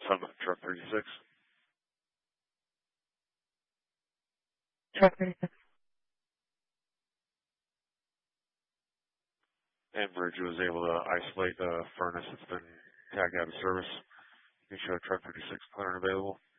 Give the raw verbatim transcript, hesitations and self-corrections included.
Some truck thirty-six. Truck thirty-six. Enbridge was able to isolate the furnace that's been tagged out of service. You can show truck thirty-six clear and available.